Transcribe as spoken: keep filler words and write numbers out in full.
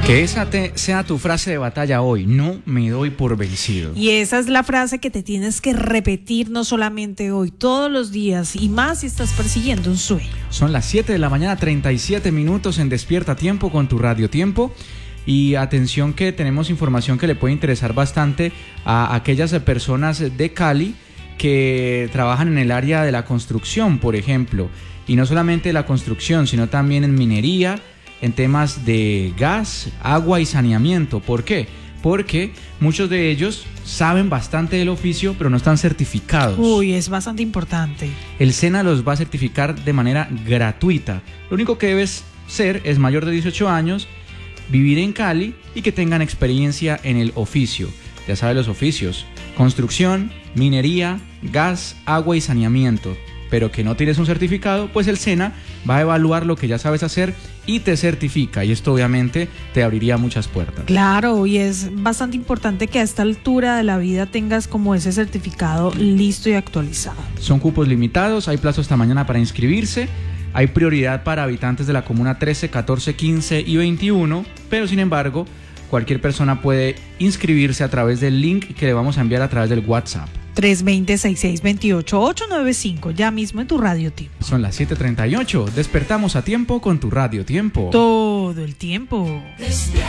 Que esa te, sea tu frase de batalla hoy: no me doy por vencido. Y esa es la frase que te tienes que repetir no solamente hoy, todos los días, y más si estás persiguiendo un sueño. Son las siete de la mañana, treinta y siete minutos en Despierta Tiempo con tu Radio Tiempo. Y atención, que tenemos información que le puede interesar bastante a aquellas personas de Cali que trabajan en el área de la construcción, por ejemplo. Y no solamente la construcción, sino también en minería, en temas de gas, agua y saneamiento. ¿Por qué? Porque muchos de ellos saben bastante del oficio, pero no están certificados. Uy, es bastante importante. El SENA los va a certificar de manera gratuita. Lo único que debes ser es mayor de dieciocho años, vivir en Cali y que tengan experiencia en el oficio. Ya sabes los oficios: construcción, minería, gas, agua y saneamiento. Pero que no tienes un certificado, pues el SENA va a evaluar lo que ya sabes hacer y te certifica. Y esto obviamente te abriría muchas puertas. Claro, y es bastante importante que a esta altura de la vida tengas como ese certificado listo y actualizado. Son cupos limitados, hay plazo hasta mañana para inscribirse. Hay prioridad para habitantes de la comuna trece, catorce, quince y veintiuno, pero sin embargo, cualquier persona puede inscribirse a través del link que le vamos a enviar a través del WhatsApp. tres dos cero, seis seis dos ocho, ocho nueve cinco, ya mismo en tu Radio Tiempo. Son las siete treinta y ocho, despertamos a tiempo con tu Radio Tiempo. Todo el tiempo. Despierta.